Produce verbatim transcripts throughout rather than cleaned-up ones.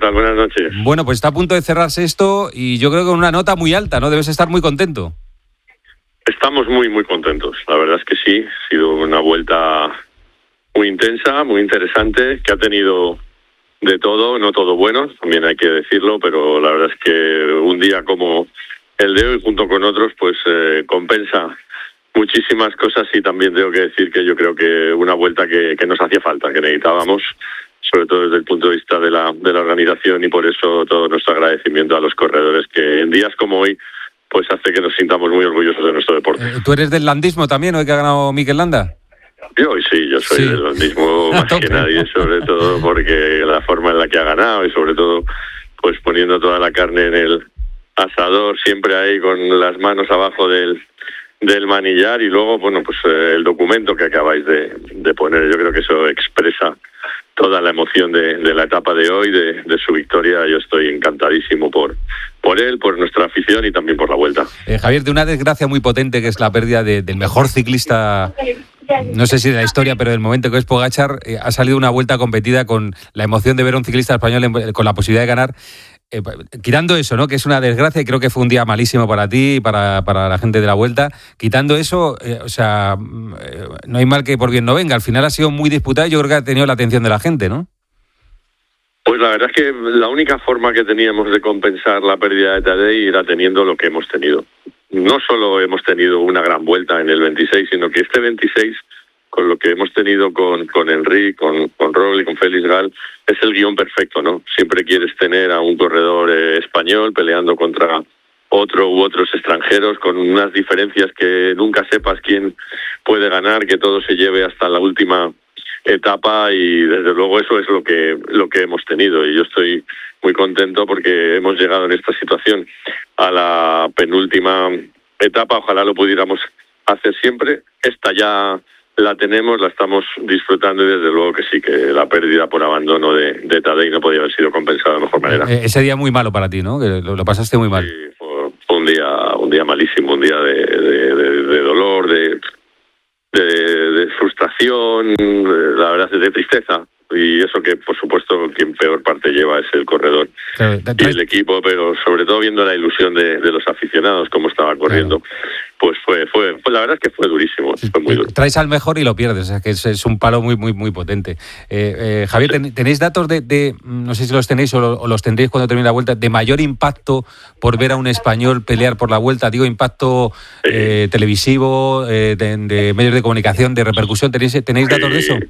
tal? Buenas noches. Bueno, pues está a punto de cerrarse esto y yo creo que con una nota muy alta, ¿no? Debes estar muy contento. Estamos muy, muy contentos. La verdad es que sí, ha sido una vuelta muy intensa, muy interesante, que ha tenido de todo, no todo bueno, también hay que decirlo, pero la verdad es que un día como el de hoy, junto con otros, pues eh, compensa muchísimas cosas y también tengo que decir que yo creo que una vuelta que, que nos hacía falta, que necesitábamos, sobre todo desde el punto de vista de la, de la organización, y por eso todo nuestro agradecimiento a los corredores, que en días como hoy pues hace que nos sintamos muy orgullosos de nuestro deporte. Eh, ¿Tú eres del landismo también, hoy que ha ganado Mikel Landa? Yo sí, yo soy sí. del landismo más que nadie, sobre todo porque la forma en la que ha ganado y sobre todo pues poniendo toda la carne en el asador, siempre ahí con las manos abajo del, del manillar, y luego, bueno, pues eh, el documento que acabáis de, de poner, yo creo que eso expresa toda la emoción de, de la etapa de hoy, de, de su victoria. Yo estoy encantadísimo por, por él, por nuestra afición y también por la vuelta. Eh, Javier, de una desgracia muy potente que es la pérdida de, del mejor ciclista, no sé si de la historia, pero del momento, que es Pogačar, eh, ha salido una vuelta competida con la emoción de ver a un ciclista español en, con la posibilidad de ganar. Eh, quitando eso, ¿no?, que es una desgracia y creo que fue un día malísimo para ti y para, para la gente de la Vuelta, quitando eso, eh, o sea, eh, no hay mal que por bien no venga. Al final ha sido muy disputado y yo creo que ha tenido la atención de la gente, ¿no? Pues la verdad es que la única forma que teníamos de compensar la pérdida de Tadej era teniendo lo que hemos tenido. No solo hemos tenido una gran Vuelta en el veintiséis, sino que este veintiséis, con lo que hemos tenido con, con Enric, con, con Roglic y con Félix Gall, es el guión perfecto, ¿no? Siempre quieres tener a un corredor eh, español peleando contra otro u otros extranjeros, con unas diferencias que nunca sepas quién puede ganar, que todo se lleve hasta la última etapa, y desde luego eso es lo que, lo que hemos tenido, y yo estoy muy contento porque hemos llegado en esta situación a la penúltima etapa. Ojalá lo pudiéramos hacer siempre. Esta ya la tenemos, la estamos disfrutando, y desde luego que sí, que la pérdida por abandono de, de Tadej no podía haber sido compensada de mejor manera. Eh, ese día muy malo para ti, ¿no? Que lo, lo pasaste muy mal. Sí, fue, fue un día un día malísimo, un día de, de, de, de dolor, de, de, de frustración, la verdad es de tristeza. Y eso que, por supuesto, quien peor parte lleva es el corredor claro, y el equipo, pero sobre todo viendo la ilusión de, de los aficionados, cómo estaba corriendo, claro. pues fue, fue, fue, la verdad es que fue durísimo, fue muy duro. Traes al mejor y lo pierdes, o sea que es, es un palo muy, muy, muy potente. Eh, eh, Javier, sí. ten, ¿tenéis datos de, de, no sé si los tenéis o, lo, o los tendréis cuando termine la Vuelta, de mayor impacto por ver a un español pelear por la Vuelta? Digo, impacto sí. eh, televisivo, eh, de, de medios de comunicación, de repercusión, ¿tenéis, tenéis datos sí. de eso?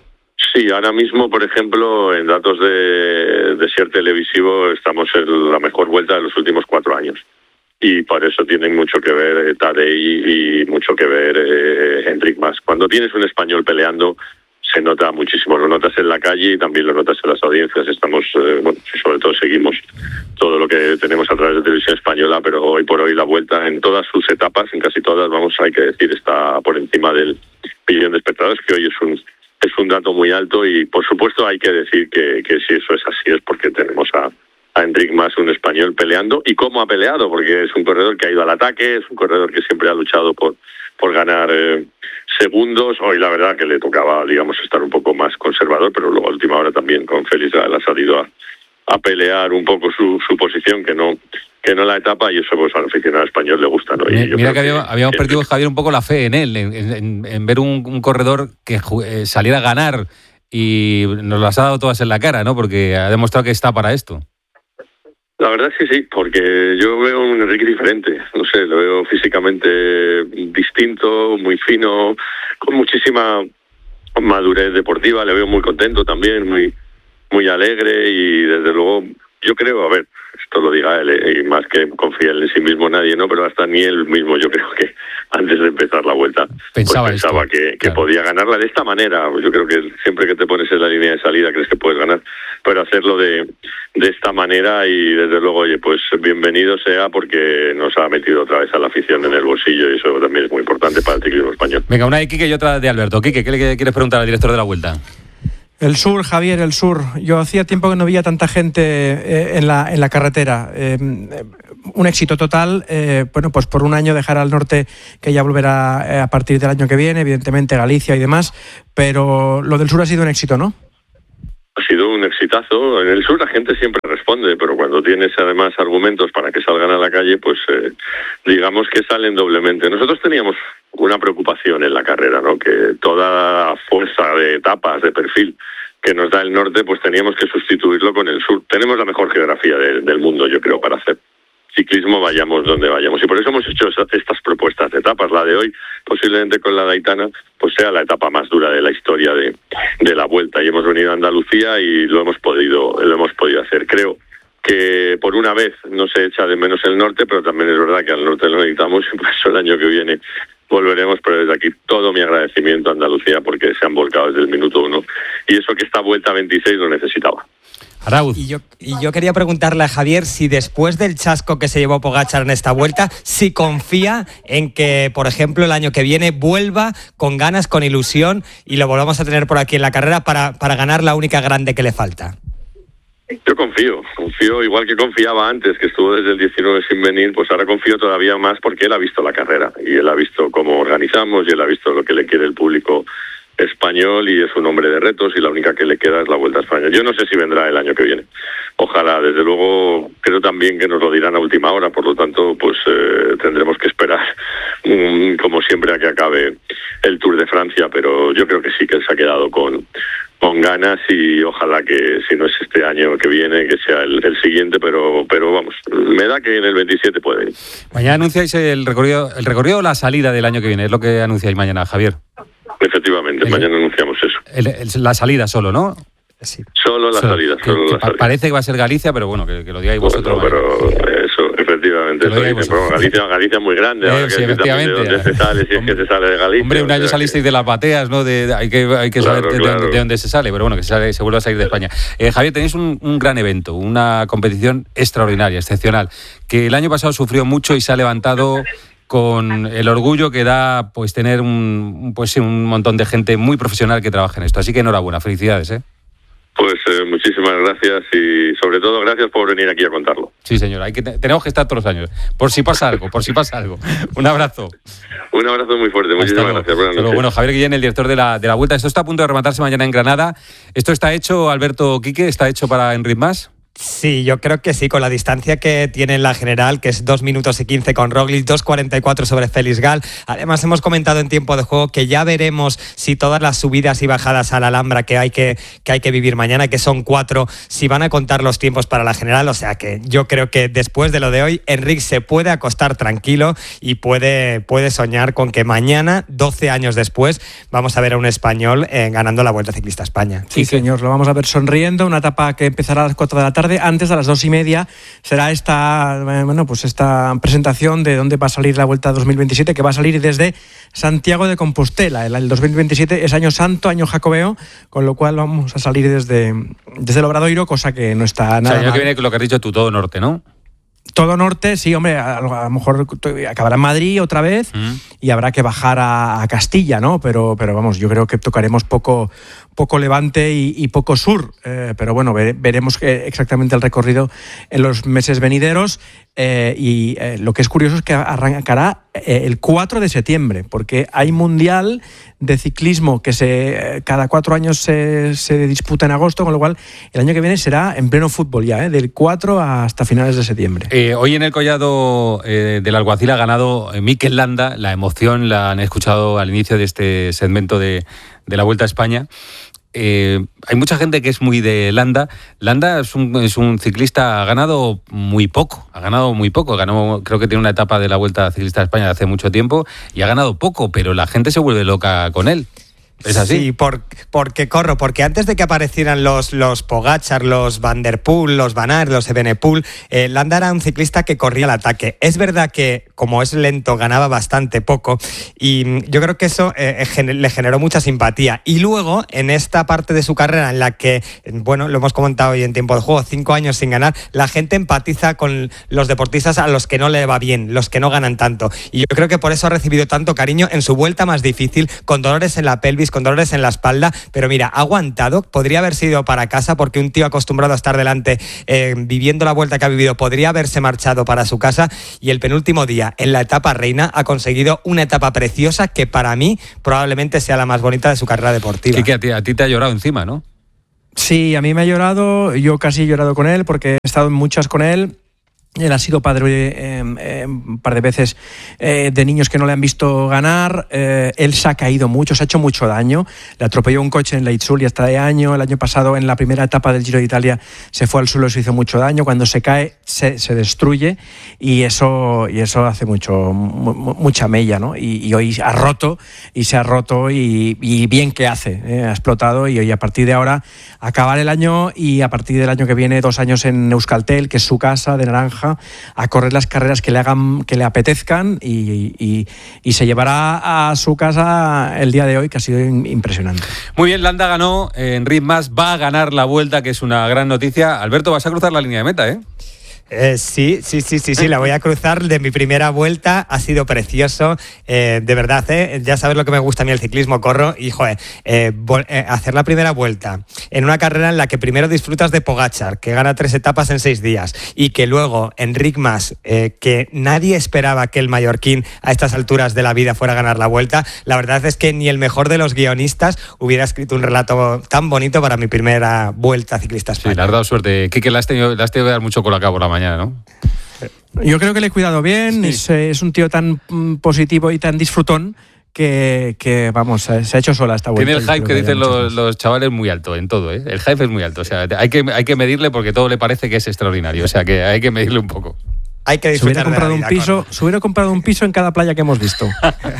Sí, ahora mismo, por ejemplo, en datos de, de Ser Televisivo estamos en la mejor Vuelta de los últimos cuatro años. Y por eso tienen mucho que ver eh, Tadej y, y mucho que ver eh, Enric Mas. Cuando tienes un español peleando, se nota muchísimo. Lo notas en la calle y también lo notas en las audiencias. Estamos, eh, bueno, sobre todo seguimos todo lo que tenemos a través de Televisión Española, pero hoy por hoy la Vuelta, en todas sus etapas, en casi todas, vamos, hay que decir, está por encima del millón de espectadores, que hoy es un... es un dato muy alto, y por supuesto hay que decir que, que si eso es así es porque tenemos a, a Enric Mas, un español, peleando, y cómo ha peleado, porque es un corredor que ha ido al ataque, es un corredor que siempre ha luchado por, por ganar eh, segundos. Hoy la verdad que le tocaba, digamos, estar un poco más conservador, pero luego a última hora también con Félix Gall ha salido a, a pelear un poco su, su posición, que no que no la etapa, y eso pues al aficionado español le gusta, ¿no? Y Mira que habíamos, habíamos que, perdido, Javier, un poco la fe en él, en, en, en ver un, un corredor que eh, saliera a ganar, y nos las ha dado todas en la cara, ¿no? Porque ha demostrado que está para esto. La verdad es que sí, porque yo veo un Enrique diferente, no sé, lo veo físicamente distinto, muy fino, con muchísima madurez deportiva, le veo muy contento también, muy, muy alegre, y desde luego yo creo, a ver, esto lo diga él, y más que confía en sí mismo nadie, ¿no? Pero hasta ni él mismo, yo creo que antes de empezar la Vuelta pensaba, pues pensaba que, que claro. podía ganarla de esta manera. Yo creo que siempre que te pones en la línea de salida crees que puedes ganar, pero hacerlo de, de esta manera, y desde luego, oye, pues bienvenido sea, porque nos ha metido otra vez a la afición en el bolsillo, y eso también es muy importante para el ciclismo español. Venga, una de Quique y otra de Alberto. Quique, ¿qué le quieres preguntar al director de la Vuelta? El sur, Javier, el sur. Yo hacía tiempo que no veía tanta gente eh, en, la, en la carretera. Eh, un éxito total. Eh, bueno, pues por un año dejar al norte, que ya volverá eh, a partir del año que viene, evidentemente Galicia y demás. Pero lo del sur ha sido un éxito, ¿no? sido un exitazo. En el sur la gente siempre responde, pero cuando tienes además argumentos para que salgan a la calle, pues eh, digamos que salen doblemente. Nosotros teníamos una preocupación en la carrera, ¿no? Que toda fuerza de etapas, de perfil que nos da el norte, pues teníamos que sustituirlo con el sur. Tenemos la mejor geografía de, del mundo, yo creo, para hacer ciclismo, vayamos donde vayamos. Y por eso hemos hecho estas propuestas de etapas. La de hoy, posiblemente con la de Aitana, pues sea la etapa más dura de la historia de, de la Vuelta. Y hemos venido a Andalucía y lo hemos podido, lo hemos podido hacer. Creo que por una vez no se echa de menos el norte, pero también es verdad que al norte lo necesitamos y por eso el año que viene volveremos, pero desde aquí todo mi agradecimiento a Andalucía porque se han volcado desde el minuto uno y eso que esta Vuelta veintiséis lo necesitaba. Arauz. Y yo, y yo quería preguntarle a Javier si después del chasco que se llevó Pogačar en esta Vuelta, si confía en que, por ejemplo, el año que viene vuelva con ganas, con ilusión y lo volvamos a tener por aquí en la carrera para, para ganar la única grande que le falta. Yo confío, confío igual que confiaba antes, que estuvo desde el diecinueve sin venir, pues ahora confío todavía más porque él ha visto la carrera y él ha visto cómo organizamos y él ha visto lo que le quiere el público español y es un hombre de retos y la única que le queda es la Vuelta a España. Yo no sé si vendrá el año que viene. Ojalá, desde luego, creo también que nos lo dirán a última hora, por lo tanto, pues eh, tendremos que esperar, um, como siempre, a que acabe el Tour de Francia, pero yo creo que sí que él se ha quedado con... con ganas y ojalá que si no es este año que viene que sea el, el siguiente, pero pero vamos, me da que en el veintisiete puede ir. Mañana anunciáis el recorrido el recorrido o la salida del año que viene, es lo que anunciáis mañana, Javier. Efectivamente, el, mañana anunciamos eso. El, el, la salida solo, ¿no? Sí. Solo la salida. Que, solo que la salida. Parece que va a ser Galicia, pero bueno, que, que lo digáis vosotros. Bueno, pero eso, efectivamente. Eso dice, pero Galicia, Galicia es muy grande. Eh, ahora sí, que efectivamente. De dónde se sale, si es que se sale de Galicia. Hombre, un año o sea, salisteis que... de las bateas, ¿no? De, de, hay que, hay que claro, saber de, claro. de, de dónde se sale, pero bueno, que se, sale, se vuelve a salir de España. Eh, Javier, tenéis un, un gran evento, una competición extraordinaria, excepcional, que el año pasado sufrió mucho y se ha levantado con el orgullo que da pues tener un, pues, un montón de gente muy profesional que trabaja en esto. Así que enhorabuena, felicidades, ¿eh? Pues eh, muchísimas gracias y sobre todo gracias por venir aquí a contarlo. Sí, señora, hay que, tenemos que estar todos los años, por si pasa algo, por si pasa algo. Un abrazo. Un abrazo muy fuerte, muchísimas Hasta gracias. Buenas noches. Bueno, Javier Guillén, el director de la, de la Vuelta. Esto está a punto de rematarse mañana en Granada. ¿Esto está hecho, Alberto Quique, está hecho para Enric Mas? Sí, yo creo que sí, con la distancia que tiene en la general, que es dos minutos y quince con Roglic, dos cuarenta y cuatro sobre Félix Gal. Además, hemos comentado en tiempo de juego que ya veremos si todas las subidas y bajadas a la Alhambra que hay que, que hay que vivir mañana, que son cuatro, si van a contar los tiempos para la general. O sea que yo creo que después de lo de hoy, Enric se puede acostar tranquilo y puede, puede soñar con que mañana, doce años después, vamos a ver a un español eh, ganando la Vuelta Ciclista a España. Sí, señor, lo vamos a ver sonriendo, una etapa que empezará a las cuatro de la tarde. Antes de las dos y media será esta, bueno, pues esta presentación de dónde va a salir la Vuelta dos mil veintisiete, que va a salir desde Santiago de Compostela. El, el dos mil veintisiete es año santo, año jacobeo, con lo cual vamos a salir desde, desde el Obradoiro, cosa que no está nada. O sea, el año mal. que viene, lo que has dicho tú, todo norte, ¿no? Todo norte, sí, hombre, a, a lo mejor acabará en Madrid otra vez mm. y habrá que bajar a, a Castilla, ¿no? Pero, pero vamos, yo creo que tocaremos poco, poco levante y, y poco sur, eh, pero bueno, ve, veremos exactamente el recorrido en los meses venideros eh, y eh, lo que es curioso es que arrancará eh, el cuatro de septiembre, porque hay mundial de ciclismo que se cada cuatro años se, se disputa en agosto, con lo cual el año que viene será en pleno fútbol ya, ¿eh? Del cuatro hasta finales de septiembre. Eh, hoy en el collado eh, del Alguacil ha ganado eh, Mikel Landa. La emoción la han escuchado al inicio de este segmento de, de la Vuelta a España. Eh, hay mucha gente que es muy de Landa. Landa es un, es un ciclista, ha ganado muy poco, ha ganado muy poco. Ganó, creo que tiene una etapa de la Vuelta Ciclista a España de hace mucho tiempo y ha ganado poco, pero la gente se vuelve loca con él. ¿Es así? Sí, por, porque corro, porque antes de que aparecieran los, los Pogačar, los Van der Poel, los Van Aert, los Evenepoel, eh, Landa era un ciclista que corría al ataque. Es verdad que, como es lento, ganaba bastante poco y yo creo que eso eh, gen- le generó mucha simpatía. Y luego, en esta parte de su carrera en la que, bueno, lo hemos comentado hoy en tiempo de juego, cinco años sin ganar, la gente empatiza con los deportistas a los que no le va bien, los que no ganan tanto. Y yo creo que por eso ha recibido tanto cariño en su vuelta más difícil, con dolores en la pelvis, con dolores en la espalda, pero mira, ha aguantado, podría haber sido para casa porque un tío acostumbrado a estar delante eh, viviendo la vuelta que ha vivido, podría haberse marchado para su casa y el penúltimo día en la etapa reina ha conseguido una etapa preciosa que para mí probablemente sea la más bonita de su carrera deportiva. Y que a ti, a ti te ha llorado encima, ¿no? Sí, a mí me ha llorado, yo casi he llorado con él porque he estado en muchas con él. Él ha sido padre eh, eh, un par de veces eh, de niños que no le han visto ganar. Eh, él se ha caído mucho, se ha hecho mucho daño. Le atropelló un coche en la Itzulia este año. El año pasado, en la primera etapa del Giro de Italia, se fue al suelo y se hizo mucho daño. Cuando se cae, se, se destruye y eso, y eso hace mucho, mu, mucha mella, ¿no? Y, y hoy ha roto y se ha roto y, y bien que hace. Eh, ha explotado y hoy, a partir de ahora, acabar el año y a partir del año que viene, dos años en Euskaltel, que es su casa de naranja, a correr las carreras que le hagan, que le apetezcan y, y, y se llevará a su casa el día de hoy, que ha sido impresionante. Muy bien, Landa ganó en Ritmas, va a ganar la Vuelta, que es una gran noticia. Alberto, vas a cruzar la línea de meta, ¿eh? Eh, sí, sí, sí, sí, sí, la voy a cruzar de mi primera vuelta, ha sido precioso, eh, de verdad, eh, ya sabes lo que me gusta a mí el ciclismo, corro, y joder, eh, eh, hacer la primera vuelta en una carrera en la que primero disfrutas de Pogačar, que gana tres etapas en seis días, y que luego en Ritmas, eh, que nadie esperaba que el mallorquín a estas alturas de la vida fuera a ganar la Vuelta, la verdad es que ni el mejor de los guionistas hubiera escrito un relato tan bonito para mi primera Vuelta ciclista a España. Sí, le has dado suerte, Quique, le has tenido, le has tenido que dar mucho colacao por la mañana, ¿no? Yo creo que le he cuidado bien, sí. es, es un tío tan mm, positivo y tan disfrutón que, que vamos, se ha hecho sola esta vuelta. Tiene el hype que, que dicen los, los chavales muy alto en todo, ¿eh? El hype es muy alto, o sea, hay que, hay que medirle porque todo le parece que es extraordinario, o sea, que hay que medirle un poco. Hay que disfrutar se hubiera comprado de la vida, un piso, se hubiera comprado un piso en cada playa que hemos visto.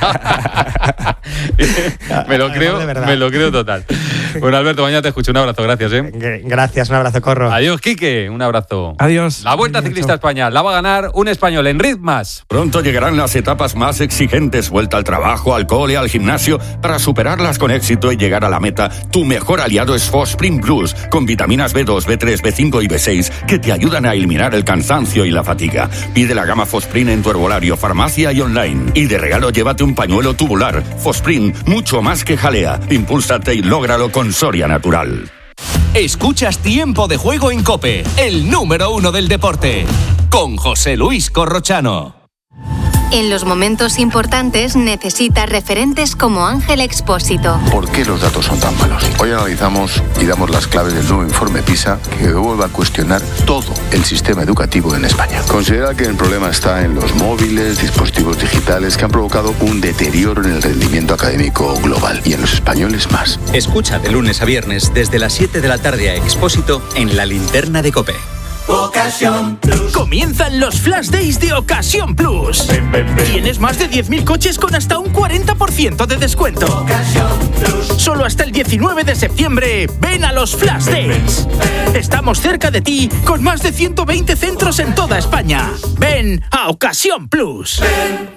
me lo creo, me lo creo total. Bueno, Alberto, mañana te escucho. Un abrazo, gracias, ¿eh? Gracias, un abrazo, Corro. Adiós, Quique, un abrazo. Adiós. La Vuelta Adiós, Ciclista a España la va a ganar un español en Ritmas. Pronto llegarán las etapas más exigentes, vuelta al trabajo, al cole, al gimnasio. Para superarlas con éxito y llegar a la meta, tu mejor aliado es Fosprint Plus, con vitaminas B dos, B tres, B cinco y B seis que te ayudan a eliminar el cansancio y la fatiga. Pide la gama Fosprint en tu herbolario, farmacia y online. Y de regalo llévate un pañuelo tubular. Fosprint, mucho más que jalea. Impúlsate y lógralo con Soria Natural. Escuchas Tiempo de Juego en COPE, el número uno del deporte, con José Luis Corrochano. En los momentos importantes necesitas referentes como Ángel Expósito. ¿Por qué los datos son tan malos? Hoy analizamos y damos las claves del nuevo informe PISA que vuelve a cuestionar todo el sistema educativo en España. Considera que el problema está en los móviles, dispositivos digitales que han provocado un deterioro en el rendimiento académico global y en los españoles más. Escucha de lunes a viernes desde las siete de la tarde a Expósito en la linterna de COPE. Ocasión Plus. Comienzan los Flash Days de Ocasión Plus. Ven, ven, ven. Tienes más de diez mil coches con hasta un cuarenta por ciento de descuento. Ocasión Plus. Solo hasta el diecinueve de septiembre. Ven a los Flash Days. Ven, ven. Estamos cerca de ti con más de ciento veinte centros en toda España. Ven a Ocasión Plus. Ven.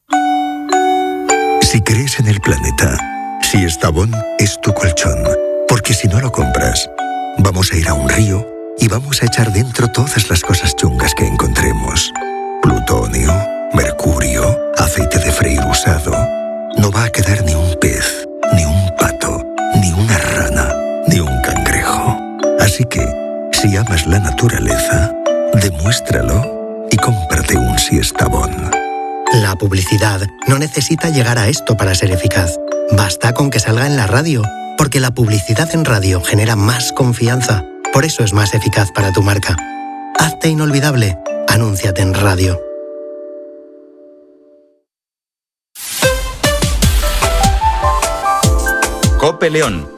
Si crees en el planeta, Siestabón es tu colchón. Porque si no lo compras, vamos a ir a un río y vamos a echar dentro todas las cosas chungas que encontremos. Plutonio, mercurio, aceite de freír usado. No va a quedar ni un pez, ni un pato, ni una rana, ni un cangrejo. Así que, si amas la naturaleza, demuéstralo y cómprate un Siestabón. La publicidad no necesita llegar a esto para ser eficaz. Basta con que salga en la radio, porque la publicidad en radio genera más confianza. Por eso es más eficaz para tu marca. Hazte inolvidable. Anúnciate en radio. COPE León.